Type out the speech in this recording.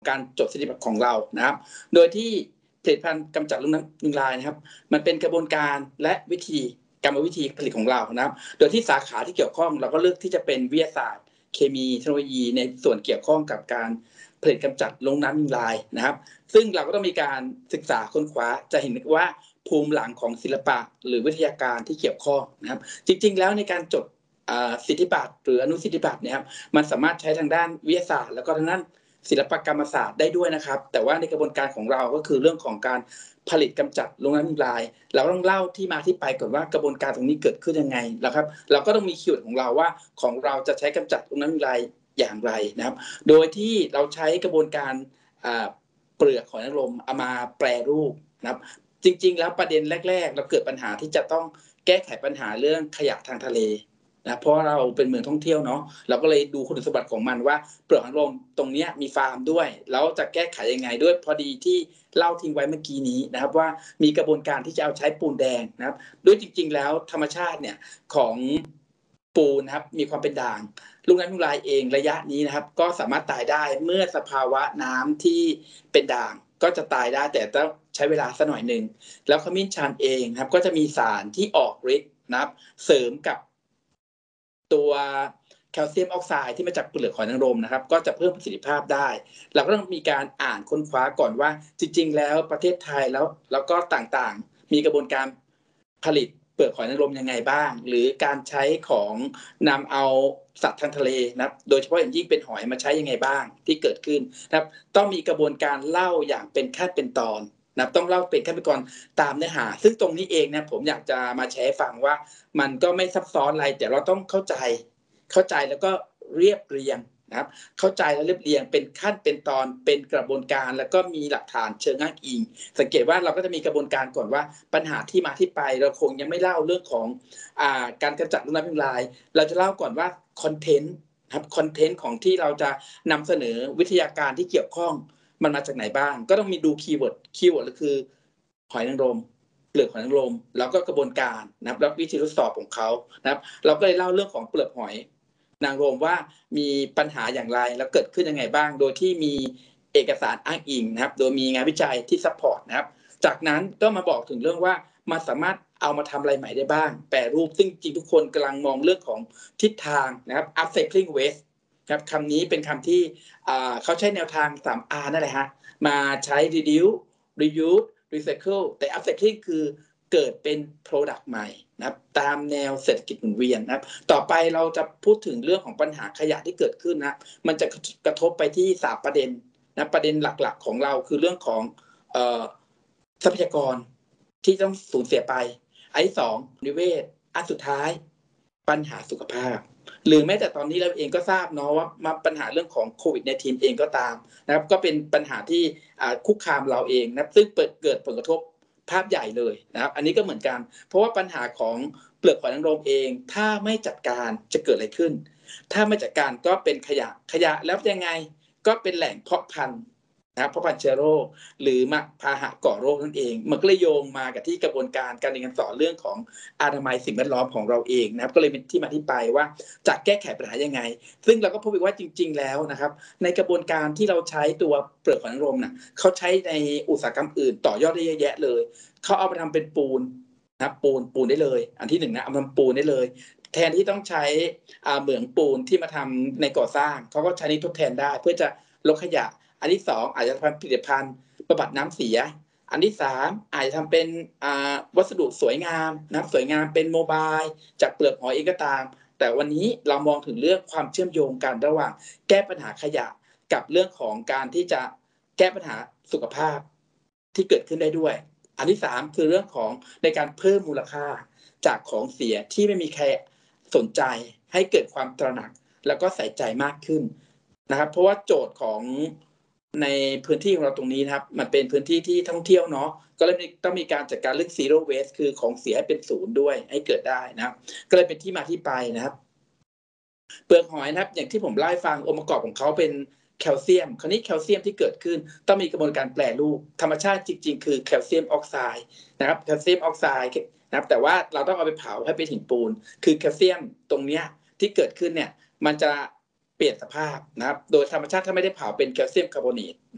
การจดสิทธิบัตรของเรานะครับโดยที่ผลิตภัณฑ์กำจัดลูกน้ำยุงลายนะครับมันเป็นกระบวนการและวิธีกรรมวิธีผลิตของเรานะครับโดยที่สาขาที่เกี่ยวข้องเราก็เลือกที่จะเป็นวิทยาศาสตร์เคมีเทคโนโลยีในส่วนเกี่ยวข้องกับการผลิตกำจัดลูกน้ำยุงลายนะครับซึ่งเราก็ต้องมีการศึกษาค้นคว้าจะเห็นว่าภูมิหลังของศิลปะหรือวิทยาการที่เกี่ยวข้องนะครับจริงๆแล้วในการจดสิทธิบัตรหรืออนุสิทธิบัตรเนี่ยครับมันสามารถใช้ทางด้านวิทยาศาสตร์แล้วก็ทางด้านศิลปกรรมศาสตร์ได้ด้วยนะครับแต่ว่าในกระบวนการของเราก็คือเรื่องของการผลิตกำจัดลูกน้ำยุงลายเราต้องเล่าที่มาที่ไปก่อนว่ากระบวนการตรงนี้เกิดขึ้นยังไงนะครับเราก็ต้องมีคีย์เวิร์ดของเราว่าของเราจะใช้กำจัดลูกน้ำยุงลายอย่างไรนะครับโดยที่เราใช้กระบวนการเปลือกหอยนางรมเอามาแปรรูปนะครับจริงๆแล้วประเด็นแรกๆเราเกิดปัญหาที่จะต้องแก้ไขปัญหาเรื่องขยะทางทะเลนะเพราะเราเป็นเมืองท่องเที่ยวเนาะเราก็เลยดูคุณสมบัติของมันว่าเปลือกหอยนางรมตรงนี้มีฟาร์มด้วยแล้วจะแก้ไขยังไงด้วยพอดีที่เล่าทิ้งไว้เมื่อกี้นี้นะครับว่ามีกระบวนการที่จะเอาใช้ปูนแดงนะครับด้วยจริงๆแล้วธรรมชาติเนี่ยของปูนนะครับมีความเป็นด่างลูกน้ำยุงลายเองระยะนี้นะครับก็สามารถตายได้เมื่อสภาวะน้ำที่เป็นด่างก็จะตายได้แต่ต้องใช้เวลาสักหน่อยนึงแล้วขมิ้นชันเองครับก็จะมีสารที่ออกฤทธิ์นะครับเสริมกับตัวแคลเซียมออกไซด์ที่มาจากเปลือกหอยนางรมนะครับก็จะเพิ่มประสิทธิภาพได้เราก็ต้องมีการอ่านค้นคว้าก่อนว่าจริงๆแล้วประเทศไทยแล้วก็ต่างๆมีกระบวนการผลิตเปลือกหอยนางรมยังไงบ้างหรือการใช้ของนำเอาสัตว์ทางทะเลนะครับโดยเฉพาะอย่างยิ่งเป็นหอยมาใช้ยังไงบ้างที่เกิดขึ้นนะครับต้องมีกระบวนการเล่าอย่างเป็นขั้นเป็นตอนนะต้องเล่าเป็นขั้นเป็นตอนตามเนื้อหาซึ่งตรงนี้เองนะผมอยากจะมาแชร์ฟังว่ามันก็ไม่ซับซ้อนอะไรแต่เราต้องเข้าใจแล้วก็เรียบเรียงนะครับเข้าใจและเรียบเรียงเป็นขั้นเป็นตอนเป็นกระบวนการแล้วก็มีหลักฐานเชิงอ้างอิงสังเกตว่าเราก็จะมีกระบวนการก่อนว่าปัญหาที่มาที่ไปเราคงยังไม่เล่าเรื่องของการกำจัดลูกน้ำยุงลายเราจะเล่าก่อนว่าคอนเทนต์ครับคอนเทนต์ของที่เราจะนำเสนอวิทยาการที่เกี่ยวข้องมันมาจากไหนบ้างก็ต้องมีดูคีย์เวิร์ดก็คือหอยนางรมเปลือกหอยนางรมแล้วก็กระบวนการนะครับแล้ววิธีทดสอบของเขานะครับเราก็เลยเล่าเรื่องของเปลือกหอยนางรมว่ามีปัญหาอย่างไรแล้วเกิดขึ้นยังไงบ้างโดยที่มีเอกสารอ้างอิงนะครับโดยมีงานวิจัยที่ซัพพอร์ตนะครับจากนั้นก็มาบอกถึงเรื่องว่ามันสามารถเอามาทำอะไรใหม่ได้บ้างแปรรูปซึ่งจริงทุกคนกำลังมองเรื่องของทิศทางนะครับ upcycling waste ครับคำนี้เป็นคำที่เขาใช้แนวทาง 3R นั่นแหละฮะมาใช้ reduce reuse recycle แต่ upcycling คือเกิดเป็น product ใหม่นะครับตามแนวเศรษฐกิจหมุนเวียนนะครับต่อไปเราจะพูดถึงเรื่องของปัญหาขยะที่เกิดขึ้นนะมันจะกระทบไปที่3ประเด็นนะประเด็นหลักๆของเราคือเรื่องของทรัพยากรที่ต้องสูญเสียไปอันที่2นิเวศอันสุดท้ายปัญหาสุขภาพหรือแม้แต่ตอนนี้เราเองก็ทราบเนาะว่ามาปัญหาเรื่องของโควิด-19 เองก็ตามนะครับก็เป็นปัญหาที่คุกคามเราเองนะซึ่งเกิดผลกระทบภาพใหญ่เลยนะครับอันนี้ก็เหมือนกันเพราะว่าปัญหาของเปลือกหอยนางรมเองถ้าไม่จัดการจะเกิดอะไรขึ้นถ้าไม่จัดการก็เป็นขยะแล้วยังไงก็เป็นแหล่งเพาะพันธุ์นะครับเพาะพันธุ์เชื้อโรคหรือพาหะก่อโรคนั่นเองมันก็เลยโยงมากับที่กระบวนการการเรียนการสอนเรื่องของอนามัยสิ่งแวดล้อมของเราเองนะครับก็เลยเป็นที่มาที่ไปว่าจะแก้ไขปัญหายังไงซึ่งเราก็พบว่าจริงๆแล้วนะครับในกระบวนการที่เราใช้ตัวเปลือกหอยนางรมนะเขาใช้ในอุตสาหกรรมอื่นต่อยอดได้เยอะแยะเลยเขาเอาไปทำเป็นปูนนะปูนได้เลยอันที่1นะเอาทำปูนได้เลยแทนที่ต้องใช้เหมืองปูนที่มาทำในก่อสร้างเขาก็ใช้นี้ทดแทนได้เพื่อจะลดขยะอันที่2อาจจะทำผลิตภัณฑ์บำบัดน้ำเสียอันที่3อาจจะทำเป็นวัสดุสวยงามนะสวยงามเป็นโมบายจากเปลือกหอยเองก็ตามแต่วันนี้เรามองถึงเรื่องความเชื่อมโยงกันระหว่างแก้ปัญหาขยะกับเรื่องของการที่จะแก้ปัญหาสุขภาพที่เกิดขึ้นได้ด้วยอันที่3คือเรื่องของในการเพิ่มมูลค่าจากของเสียที่ไม่มีใครสนใจให้เกิดความตระหนักแล้วก็ใส่ใจมากขึ้นนะครับเพราะว่าโจทย์ของในพื้นที่ของเราตรงนี้นะครับมันเป็นพื้นที่ที่ท่องเที่ยวเนาะก็เลยต้องมีการจัดการเรื่อง zero waste คือของเสียให้เป็นศูนย์ด้วยให้เกิดได้นะครับก็เลยเป็นที่มาที่ไปนะครับเปลือกหอยนะครับอย่างที่ผมเล่าให้ฟังองค์ประกอบของเขาเป็นแคลเซียมคราวนี้แคลเซียมที่เกิดขึ้นต้องมีกระบวนการแปรรูปธรรมชาติจริงๆคือแคลเซียมออกไซด์นะครับแคลเซียมออกไซด์นะครับแต่ว่าเราต้องเอาไปเผาให้เป็นหินปูนคือแคลเซียมตรงเนี้ยที่เกิดขึ้นเนี่ยมันจะเปลี่ยนสภาพนะครับโดยธรรมชาติถ้าไม่ได้เผาเป็นแคลเซียมคาร์บอเนต